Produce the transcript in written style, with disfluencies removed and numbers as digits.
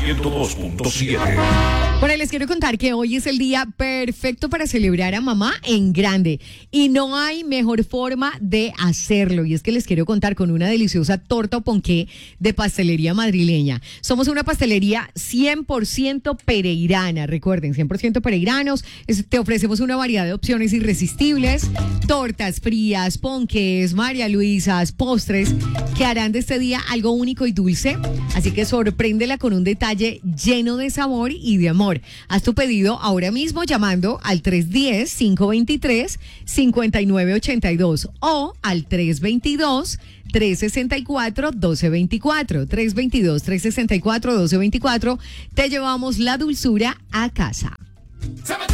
102.7. Bueno, les quiero contar que hoy es el día perfecto para celebrar a mamá en grande y no hay mejor forma de hacerlo, y es que les quiero contar con una deliciosa torta o ponqué de pastelería madrileña. Somos una pastelería 100% pereirana, recuerden, 100% pereiranos. Te ofrecemos una variedad de opciones irresistibles, tortas frías, ponqués, María Luisas, postres que harán de este día algo único y dulce, así que sorpréndela con un detalle lleno de sabor y de amor. Haz tu pedido ahora mismo llamando al 310-523-5982 o al 322-364-1224. 322-364-1224. Te llevamos la dulzura a casa.